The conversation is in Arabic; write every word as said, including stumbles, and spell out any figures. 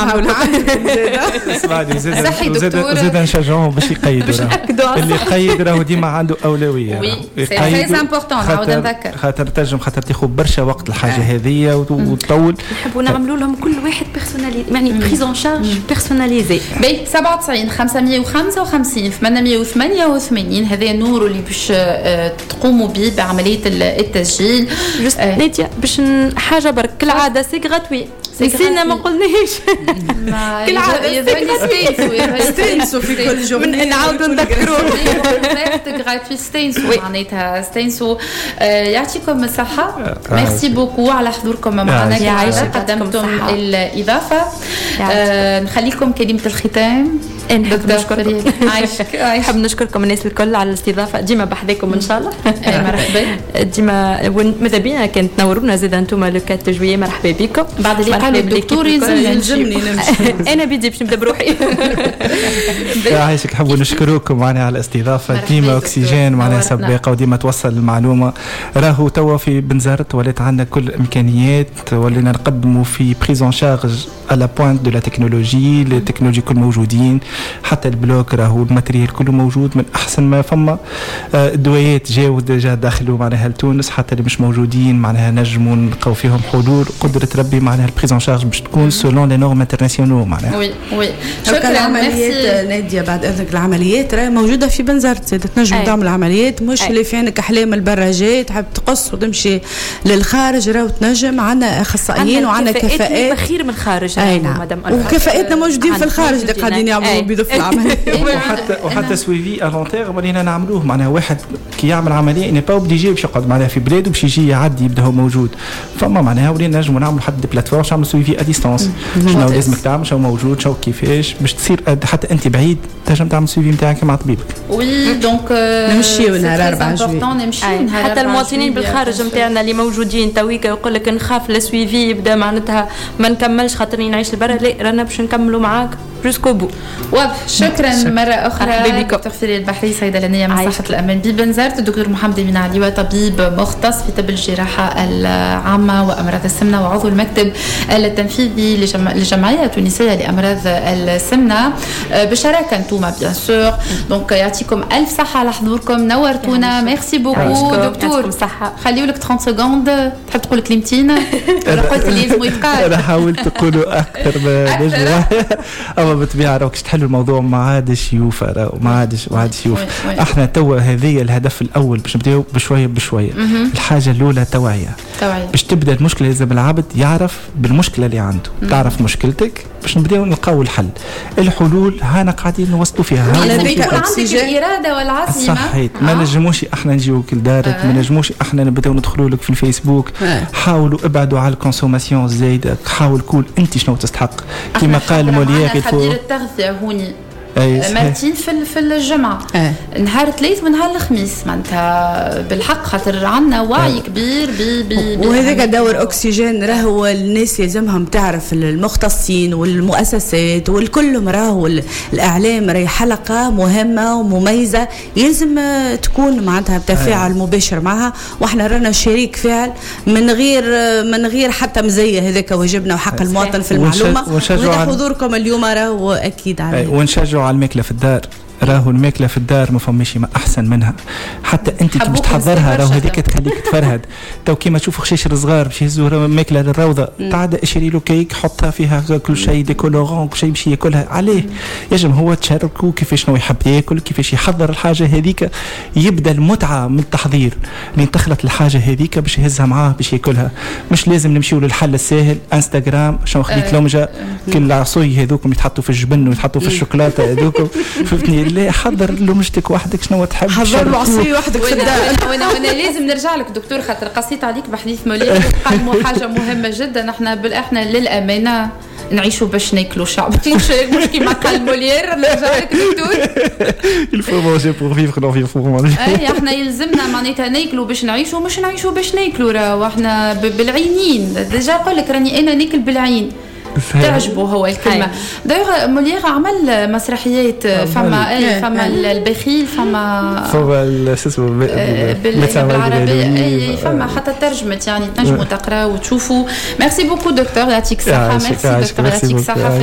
نعملوا اسمعني زيد زيد زيد نشجعهم باش يقيدوا اللي يقيد راهو ديما عنده اولويه سي تري امبورطون نعاود نذكر خاطر تنجم خاطر تاخذ برشا وقت الحاجه هذه وتطول. نحبوا نعملوا لهم كل واحد بيرسوناليزي يعني بريزون شارج بيرسوناليزي. باهي سبعة وتسعين خمسمية وخمسة وخمسين ثمانمية وثمانية وثمانين هذا النور اللي باش تقوموا به بعمليه التسجيل. نادية باش حاجه برك كالعاده سي غراتوي نسينا ما قلناش كالعاده ستينسو في كل جمله نعاودوا نذكروه غراتوي ستينسو معناتها ستينسو. يعطيكم الصحه ميرسي بوكو على حضوركم معنا كالعاده قدمتم الاضافه. نخليكم كلمه الختام. نحب نشكركم عايشك نحب نشكركم الناس الكل على الاستضافه ديما بحذاكم ان شاء الله. مرحبا ديما ماذا بينا كانت تنورونا زيد انتم لو كات جويي مرحبا بكم. بعد اللي قالوا الدكتور يلزمني نمشي انا بدي باش نبدا بروحي. عايشك نحب نشكركم معنا على الاستضافه ديما اكسجين معناها سباقه وديما توصل المعلومه. راهو توا في بنزرت ولات عندنا كل الامكانيات ولينا نقدموا في بريزون شارج على بوينت دو لا تكنولوجي. التكنولوجي كل موجودين حتى البلوك راهو الماتريال كله موجود من احسن ما فما. الدويات جاوا ديجا دخلوا معناها لتونس حتى اللي مش موجودين معناها نجموا نلقاو فيهم حضور قدره ربي معناها البريزون شارج باش تكون سولون لي نورم انترناسيونال معناها. وي وي شكرا. العمليات ناديه بعد اذنك العمليات راهي موجوده في بنزرت زاد تنجم تعمل عمليات مش اللي في عندك احلام البراجات تحب تقص وتمشي للخارج راهو تنجم. عندنا اخصائيين وعندنا كفاءات خير من الخارج مدام وكفاءاتنا موجودين في الخارج اللي قاعدين يعملوا بيدو في العمليه. وحتى وحتى سويفي الونتير ولينا نعملوه معناها واحد كي يعمل عمليه ني با اوبليجي باش يقعد معناها في بلاده باش يجي يعدي يبدا هو موجود. فما معناها ولينا نجموا نعملوا حد بلاتفورم نعملوا سويفي ا ديستانس شنو لازمك تعمل شنو موجود شنو كيفاش باش تصير حتى انت بعيد تنجم تعمل سويفي نتاعك مع طبيبك. وي دونك نمشيو نهار أربعة جويي حتى المواطنين بالخارج نتاعنا اللي موجودين تويكا يقول لك نخاف السويفي يبدا معناتها ما نكملش خاطر نعيش لبرا. لا رانا باش نكملوا معاك جوسكو بو. واضح. شكرا مرة أخرى دكتور فريد البحري صيدلانية من صحة الأمان ببنزرت. الدكتور محمد بن علي طبيب مختص في طب الجراحة العامة وأمراض السمنة وعضو المكتب التنفيذي للجمعية التونسية لأمراض السمنة بشراكة انتوما بيان سور. دونك يعطيكم ألف صحة على حضوركم نورتونا. ميرسي بوكو دكتور. خليوا لك ثلاثين سكوند تحب تقول كلمتين ولا قلت اللي لازم يتقال؟ أنا حاولت تقولوا أكثر ما نجم أما بالطبيعة راكش تحلوا الموضوع ما عادش يوفى ما عادش ما عادش يوفى. احنا توا هذه الهدف الأول باش نبداو بشوية بشوية. الحاجة الأولى توعية. باش تبدأ المشكلة لازم العبد يعرف بالمشكلة اللي عنده. مم. تعرف مشكلتك باش نبداو نلقاو الحل. الحلول هانا قاعدين نوصلوا فيها. لازم يكون عندك الإرادة والعزيمة. صحيت. ما نجموش احنا نجيوك لدارك آه. ما نجموش احنا نبداو ندخلوا لك في الفيسبوك. آه. حاولوا ابعدوا على الكونسوماسيون الزايدة. حاول كل انت شنو تستحق كما قال موليير خبير التغذية هوني مارتين في في الجمعة آه. نهار الثلاث ونهار الخميس معناتها بالحق خاطر عندنا وعي آه. كبير ب وهذاك دور أكسجين راهو الناس يلزمهم تعرف المختصين والمؤسسات والكلهم راهو الإعلام راهي حلقة مهمة ومميزة يلزم تكون معناتها بتفاعل آه. مباشر معها واحنا رانا شريك فعل من غير من غير حتى مزية. هذاك واجبنا وحق آه. المواطن في المعلومة. وهذا حضوركم اليوم راهو أكيد عليه. ونشجع على الماكلة في الدار. راهو الماكله في الدار ما فماش ما احسن منها. حتى انت كي باش تحضرها راهو هذيك تخليك تفرهد. تو كيما تشوفوا خشيش الصغار باش يهزوا ماكله للروضه تعد اشري له كيك حطها فيها كل شيء ديكولورون كل شيء باش ياكلها عليه. يجم هو تشاركوا كيفاش نو يحب ياكل كيفاش يحضر الحاجه هذيك. يبدا المتعه من التحضير لين تخلط الحاجه هذيك باش يهزها معاه باش ياكلها. مش لازم نمشيو للحل السهل انستغرام شنو خليت لومجه كل عصوي هذوكم يتحطوا في الجبن ويتحطوا في الشوكولاته هذوكم فهمتني. لا حضر لومجتك وحدك شنو تحب حضر له عصير وحدك في الدار. وانا وانا لازم نرجع لك دكتور خاطر قصيت عليك بحديث مولير قدموا حاجه مهمه جدا. احنا بالاحنا للامانه نعيشوا باش ناكلوا شعب مش مش كيما قال مولير. نرجع لك دكتور il faut manger pour vivre non vivre pour manger. اي احنا يلزمنا معناتها ناكلوا باش نعيشوا مش نعيشوا باش ناكلوا. راه احنا بالعينين ديجا نقول لك راني انا ناكل بالعين تعجبه هو الكلمه. دايوغ مولير عمل مسرحيات فما اي فما البخيل فما فما شو اسمه بالعربيه اي فما حتى ترجمت يعني تنجموا تقراوا وتشوفوا. ميرسي بوكو دكتور يعطيك الصحه. ميرسي دكتور يعطيك الصحه.